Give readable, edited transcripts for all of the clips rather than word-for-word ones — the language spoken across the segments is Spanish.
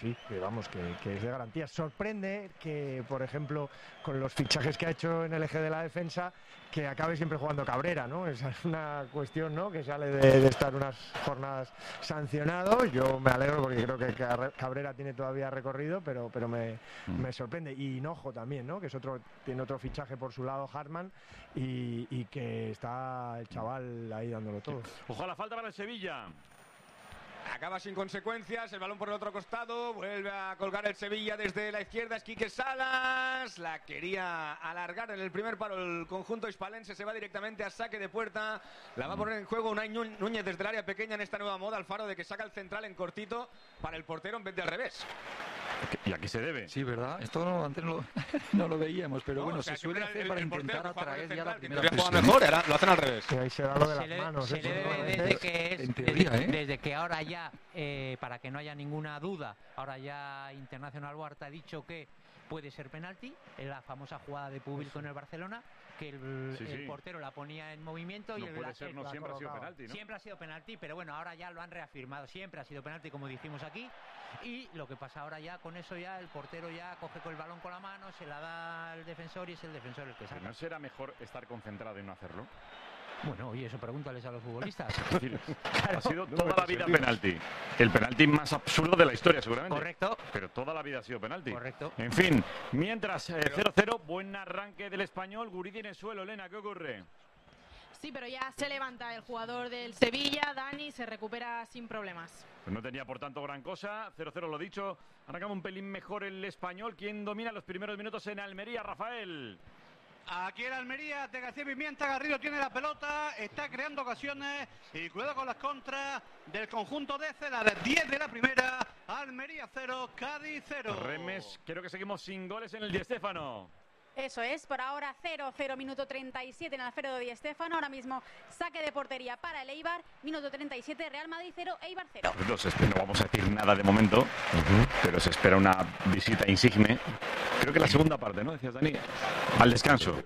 Sí, que vamos, que es de garantía. Sorprende que, por ejemplo, con los fichajes que ha hecho en el eje de la defensa, que acabe siempre jugando Cabrera, ¿no? Esa es una cuestión, ¿no?, que sale de estar unas jornadas sancionado. Yo me alegro porque creo que Cabrera tiene todavía recorrido, pero me sorprende. Y Hinojo también, ¿no?, que es tiene otro fichaje por su lado, Hartmann, y que está el chaval ahí dándolo todo. Ojo a la falta para el Sevilla. Acaba sin consecuencias, el balón por el otro costado, vuelve a colgar el Sevilla desde la izquierda, es Quique Salas, la quería alargar en el primer paro el conjunto hispalense, se va directamente a saque de puerta, la va a poner en juego Unai Núñez desde el área pequeña en esta nueva moda, Alfaro, de que saca el central en cortito para el portero en vez de al revés. ¿Y a qué se debe? Sí, ¿verdad? Esto antes no lo veíamos, pero bueno, se suele hacer para intentar atraer ya la primera presión. Mejor, lo hacen al revés. Ahí se da lo de las manos. Se le debe desde que ahora ya, para que no haya ninguna duda, ahora ya Internacional Huerta ha dicho que puede ser penalti, en la famosa jugada de público en el Barcelona, que el portero la ponía en movimiento y puede ser, no siempre ha sido penalti, ¿no? Siempre ha sido penalti, pero bueno, ahora ya lo han reafirmado, siempre ha sido penalti, como dijimos aquí, y lo que pasa ahora ya, con eso ya el portero ya coge con el balón con la mano, se la da al defensor y es el defensor el que saca. ¿No será mejor estar concentrado y no hacerlo? Bueno, oye, eso pregúntales a los futbolistas. Claro. Ha sido toda la vida penalti. El penalti más absurdo de la historia, seguramente. Correcto. Pero toda la vida ha sido penalti. Correcto. En fin, mientras 0-0, buen arranque del Español. Guridi en el suelo. Elena, ¿qué ocurre? Sí, pero ya se levanta el jugador del Sevilla, Dani, se recupera sin problemas. Pues no tenía por tanto gran cosa. 0-0 lo dicho. Arrancamos un pelín mejor el Español. ¿Quién domina los primeros minutos en Almería? Rafael. Aquí en Almería, de García Pimienta, Garrido tiene la pelota, está creando ocasiones y cuidado con las contras del conjunto de Cela, de 10 de la primera, Almería 0, Cádiz 0. Remes, creo que seguimos sin goles en el Di Stéfano. Eso es, por ahora 0-0, minuto 37 en Alfredo Di Stéfano, ahora mismo saque de portería para el Eibar, minuto 37, Real Madrid 0, Eibar 0. No vamos a decir nada de momento, pero se espera una visita insigne. Creo que la segunda parte, ¿no? Decías, Dani. Al descanso.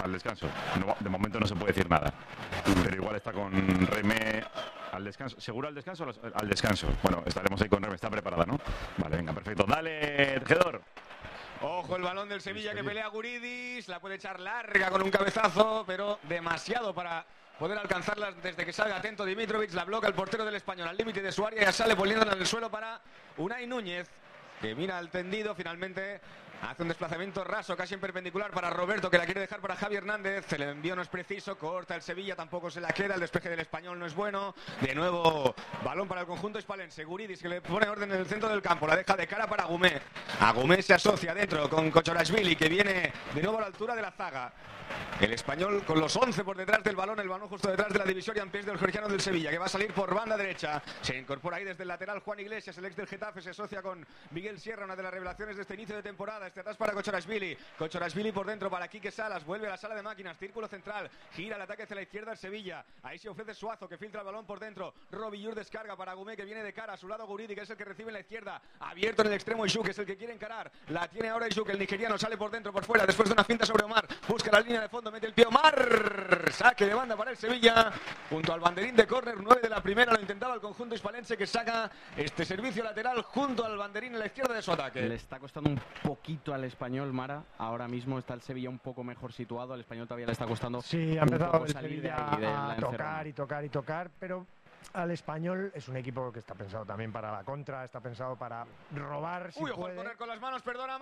No, de momento no se puede decir nada. Pero igual está con Reme al descanso. ¿Seguro al descanso? Al descanso. Bueno, estaremos ahí con Reme. Está preparada, ¿no? Vale, venga, perfecto. Dale, tejedor. Ojo el balón del Sevilla que pelea Guridis, la puede echar larga con un cabezazo, pero demasiado para poder alcanzarla desde que salga atento Dimitrovic, la bloca el portero del Español al límite de su área, ya sale poniéndola en el suelo para Unai Núñez, que mira al tendido, finalmente hace un desplazamiento raso, casi en perpendicular para Roberto, que la quiere dejar para Javi Hernández. El envío no es preciso, corta el Sevilla, tampoco se la queda. El despeje del Español no es bueno. De nuevo, balón para el conjunto hispalense. Guridis, que le pone orden en el centro del campo. La deja de cara para Agumé. Agumé se asocia dentro con Kochorashvili, que viene de nuevo a la altura de la zaga. El Español con los 11 por detrás del balón, el balón justo detrás de la divisoria en pies del georgiano del Sevilla, que va a salir por banda derecha. Se incorpora ahí desde el lateral Juan Iglesias, el ex del Getafe, se asocia con Miguel Sierra, una de las revelaciones de este inicio de temporada. Este atrás para Kochorashvili. Kochorashvili por dentro para Quique Salas, vuelve a la sala de máquinas, círculo central, gira el ataque hacia la izquierda el Sevilla. Ahí se ofrece Suazo, que filtra el balón por dentro. Robillur descarga para Agumé, que viene de cara a su lado. Guridi, que es el que recibe en la izquierda, abierto en el extremo Ishu, que es el que quiere encarar. La tiene ahora Ishu, que el nigeriano sale por dentro, por fuera, después de una finta sobre Omar. Busca la línea de fondo, mete el pie Omar. Saque de banda para el Sevilla, junto al banderín de córner, 9 de la primera. Lo intentaba el conjunto hispalense, que saca este servicio lateral junto al banderín en la izquierda de su ataque. Le está costando un poquito al Español, Mara. Ahora mismo está el Sevilla un poco mejor situado. Al Español todavía le está costando. Sí, ha empezado el Sevilla a tocar, pero al Español es un equipo que está pensado también para la contra, está pensado para robar. Si ojo al correr con las manos, perdona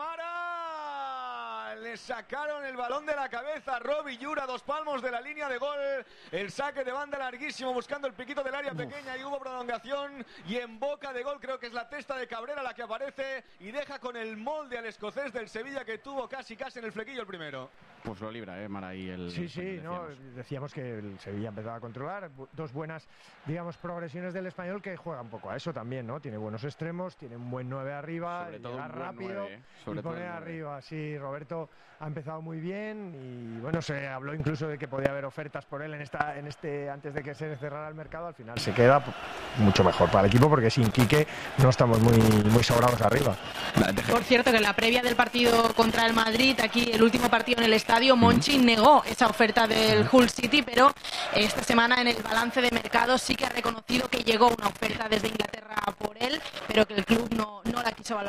Mara. Le sacaron el balón de la cabeza a Robillur a 2 palmos de la línea de gol. El saque de banda larguísimo buscando el piquito del área pequeña y hubo prolongación. Y en boca de gol creo que es la testa de Cabrera la que aparece y deja con el molde al escocés del Sevilla, que tuvo casi en el flequillo el primero. Pues lo libra, Mara, ahí el... Sí, no, decíamos que el Sevilla empezaba a controlar. 2 buenas, digamos, progresiones del Español, que juega un poco a eso también, ¿no? Tiene buenos extremos, tiene un buen 9 arriba, llega rápido y pone arriba. Sí, Roberto empezado muy bien y bueno, se habló incluso de que podía haber ofertas por él antes de que se cerrara el mercado. Al final se queda mucho mejor para el equipo porque sin Quique no estamos muy sobrados arriba. Por cierto, que en la previa del partido contra el Madrid, aquí el último partido en el estadio, Monchi negó esa oferta del Hull City, pero esta semana en el balance de mercado sí que ha reconocido que llegó una oferta desde Inglaterra por él, pero que el club no la quiso valorar.